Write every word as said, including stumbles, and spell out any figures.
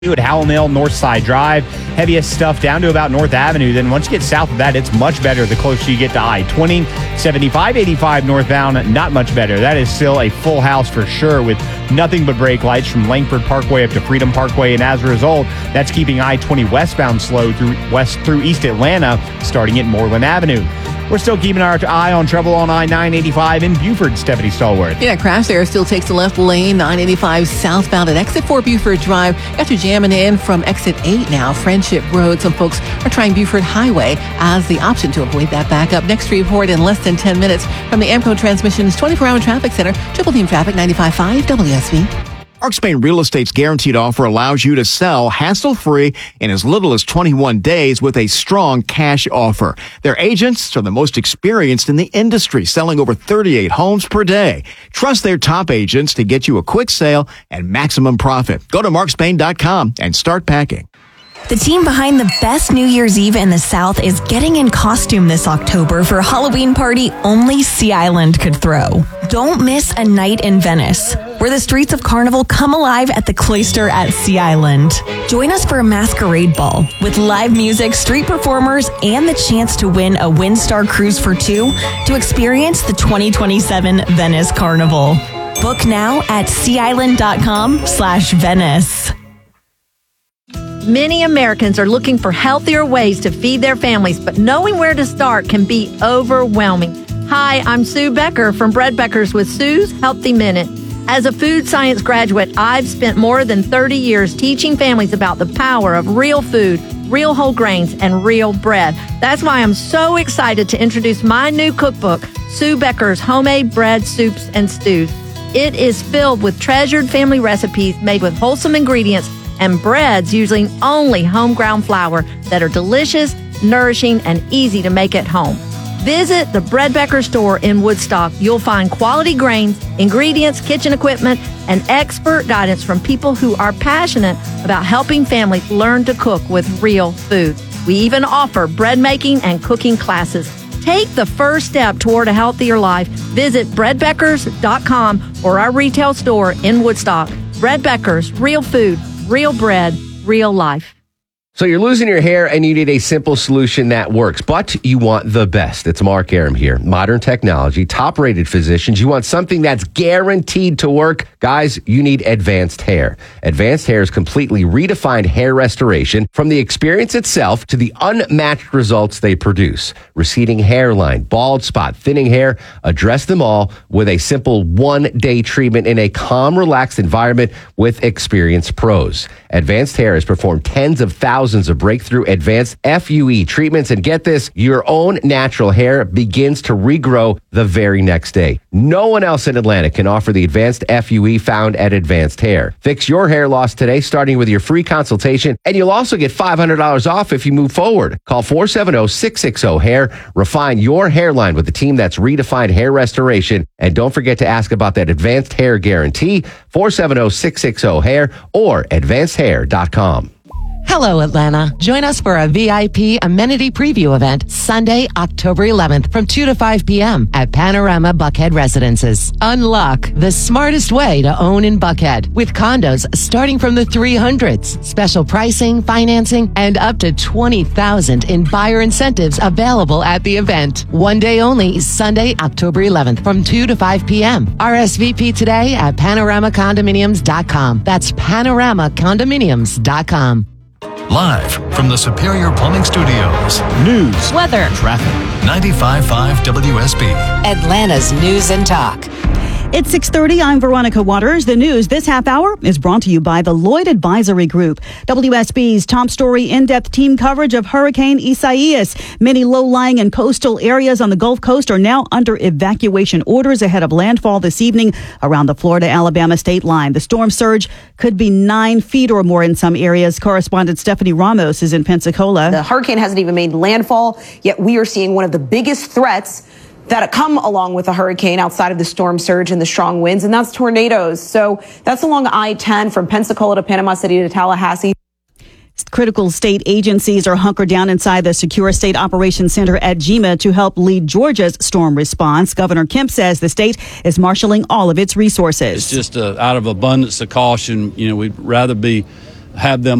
at Howell Mill, Northside Drive. Heaviest stuff down to about North Avenue. Then once you get south of that, it's much better the closer you get to I twenty. seventy-five eighty-five northbound, not much better. That is still a full house for sure with nothing but brake lights from Langford Parkway up to Freedom Parkway. And as a result, that's keeping I twenty westbound slow through west through East Atlanta, starting at Moreland Avenue. We're still keeping our eye on trouble on I nine eighty-five in Buford, Stephanie Stallworth. Yeah, crash there still takes the left lane, nine eighty-five southbound at exit four Buford Drive. Got you jamming in from exit eight now, Friendship Road. Some folks are trying Buford Highway as the option to avoid that backup. Next report in less than ten minutes from the AMCO Transmission's twenty-four hour traffic center, Triple Team Traffic, ninety-five point five W S B. Mark Spain Real Estate's guaranteed offer allows you to sell hassle-free in as little as twenty-one days with a strong cash offer. Their agents are the most experienced in the industry, selling over thirty-eight homes per day. Trust their top agents to get you a quick sale and maximum profit. Go to mark spain dot com and start packing. The team behind the best New Year's Eve in the South is getting in costume this October for a Halloween party only Sea Island could throw. Don't miss a night in Venice, where the streets of Carnival come alive at the Cloister at Sea Island. Join us for a masquerade ball with live music, street performers, and the chance to win a Windstar cruise for two to experience the twenty twenty-seven Venice Carnival. Book now at sea island dot com slash Venice. Many Americans are looking for healthier ways to feed their families, but knowing where to start can be overwhelming. Hi, I'm Sue Becker from Bread Beckers with Sue's Healthy Minute. As a food science graduate, I've spent more than thirty years teaching families about the power of real food, real whole grains, and real bread. That's why I'm so excited to introduce my new cookbook, Sue Becker's Homemade Bread, Soups, and Stews. It is filled with treasured family recipes made with wholesome ingredients and breads using only home ground flour that are delicious, nourishing, and easy to make at home. Visit the Bread Becker store in Woodstock. You'll find quality grains, ingredients, kitchen equipment, and expert guidance from people who are passionate about helping families learn to cook with real food. We even offer bread making and cooking classes. Take the first step toward a healthier life. Visit bread beckers dot com or our retail store in Woodstock. Bread Beckers, real food, real bread, real life. So you're losing your hair and you need a simple solution that works, but you want the best. It's Mark Aram here. Modern technology, top-rated physicians. You want something that's guaranteed to work. Guys, you need Advanced Hair. Advanced Hair's completely redefined hair restoration from the experience itself to the unmatched results they produce. Receding hairline, bald spot, thinning hair, address them all with a simple one-day treatment in a calm, relaxed environment with experienced pros. Advanced Hair has performed tens of thousands of breakthrough advanced F U E treatments. And get this, your own natural hair begins to regrow the very next day. No one else in Atlanta can offer the advanced F U E found at Advanced Hair. Fix your hair loss today, starting with your free consultation. And you'll also get five hundred dollars off if you move forward. Call four seven zero, six six zero, hair. Refine your hairline with the team that's redefined hair restoration. And don't forget to ask about that Advanced Hair Guarantee, four seven zero, six six zero, hair or advanced hair dot com. Hello, Atlanta. Join us for a V I P amenity preview event Sunday, October eleventh from two to five p.m. at Panorama Buckhead Residences. Unlock the smartest way to own in Buckhead with condos starting from the three hundreds. Special pricing, financing, and up to twenty thousand dollars in buyer incentives available at the event. One day only, Sunday, October eleventh from two to five p.m. R S V P today at panorama condominiums dot com. That's panorama condominiums dot com. Live from the Superior Plumbing Studios. News, Weather, traffic. ninety-five point five W S B. Atlanta's News and Talk. It's six thirty. I'm Veronica Waters. The news this half hour is brought to you by the Lloyd Advisory Group. W S B's top story in-depth team coverage of Hurricane Isaias. Many low-lying and coastal areas on the Gulf Coast are now under evacuation orders ahead of landfall this evening around the Florida-Alabama state line. The storm surge could be nine feet or more in some areas. Correspondent Stephanie Ramos is in Pensacola. The hurricane hasn't even made landfall, yet we are seeing one of the biggest threats that come along with a hurricane outside of the storm surge and the strong winds, and that's tornadoes. So that's along I ten from Pensacola to Panama City to Tallahassee. Critical state agencies are hunkered down inside the Secure State Operations Center at G M A to help lead Georgia's storm response. Governor Kemp says the state is marshaling all of its resources. It's just uh, out of abundance of caution. You know, we'd rather be have them